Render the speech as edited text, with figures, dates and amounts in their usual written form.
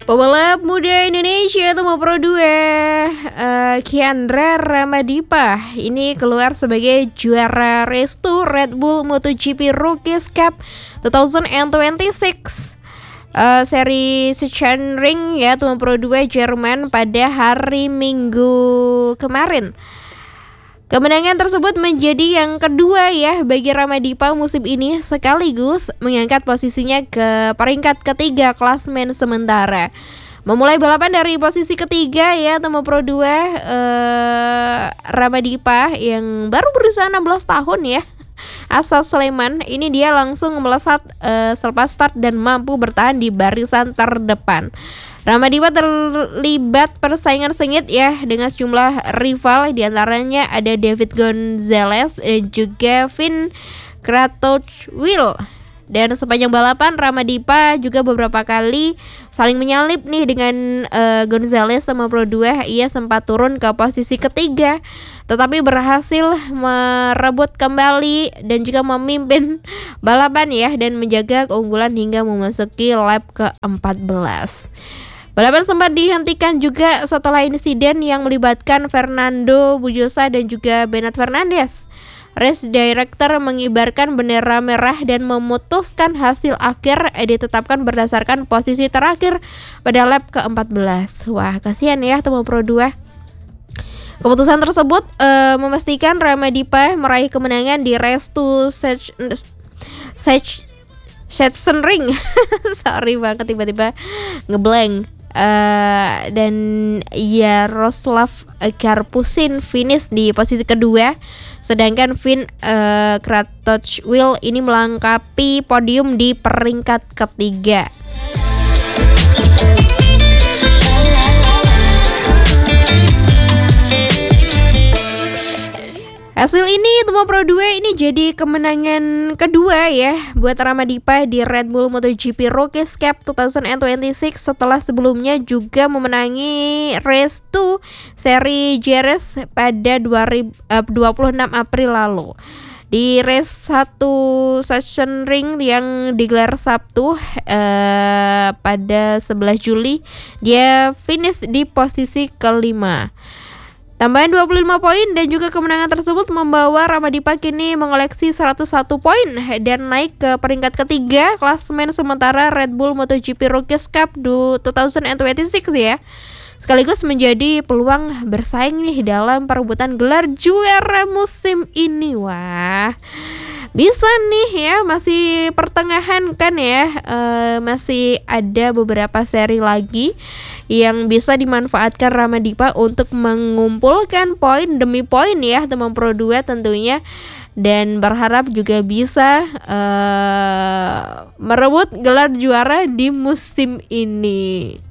Pembalap muda Indonesia nomor Pro 2 Kiandra Ramadipa ini keluar sebagai juara Race 2 Red Bull MotoGP Rookies Cup 2026 seri Sachsenring ya nomor Pro 2 Jerman pada hari Minggu kemarin. Kemenangan tersebut menjadi yang kedua ya bagi Ramadipa musim ini, sekaligus mengangkat posisinya ke peringkat ketiga klasmen sementara. Memulai balapan dari posisi ketiga ya Temo Pro 2 Ramadipa yang baru berusia 16 tahun ya, asal Sleman, ini dia langsung melesat selepas start dan mampu bertahan di barisan terdepan. Ramadipa terlibat persaingan sengit ya dengan sejumlah rival, diantaranya ada David Gonzalez dan juga Finn Crutchfield. Dan sepanjang balapan Ramadipa juga beberapa kali saling menyalip nih dengan Gonzalez sama Pro 2. Ia sempat turun ke posisi ketiga tetapi berhasil merebut kembali dan juga memimpin balapan ya dan menjaga keunggulan hingga memasuki lap ke-14. Balapan sempat dihentikan juga setelah insiden yang melibatkan Fernando Bujosa dan juga Bernard Fernandez. Race Director mengibarkan bendera merah dan memutuskan hasil akhir ditetapkan berdasarkan posisi terakhir pada lap ke-14. Wah, kasihan ya Temo Pro 2. Keputusan tersebut memastikan Ramadipa meraih kemenangan di Race 2 Sachsenring. Sorry banget tiba-tiba ngeblank. Dan Yaroslav Karpusin finish di posisi kedua, sedangkan Finn Crutchfield ini melengkapi podium di peringkat ketiga. Hasil ini Temo Pro 2 ini jadi kemenangan kedua ya buat Ramadipa di Red Bull MotoGP Rookies Cup 2026 setelah sebelumnya juga memenangi Race 2 seri Jerez pada 26 April lalu. Di Race 1 Sachsenring yang digelar Sabtu pada 11 Juli dia finish di posisi kelima. Tambahan 25 poin dan juga kemenangan tersebut membawa Ramadipa kini mengoleksi 101 poin dan naik ke peringkat ketiga klasemen sementara Red Bull MotoGP Rookies Cup 2026 ya. Sekaligus menjadi peluang bersaing nih dalam perebutan gelar juara musim ini. Wah, bisa nih ya, masih pertengahan kan ya, masih ada beberapa seri lagi yang bisa dimanfaatkan Ramadipa untuk mengumpulkan poin demi poin ya Temo Pro 2 tentunya, dan berharap juga bisa merebut gelar juara di musim ini.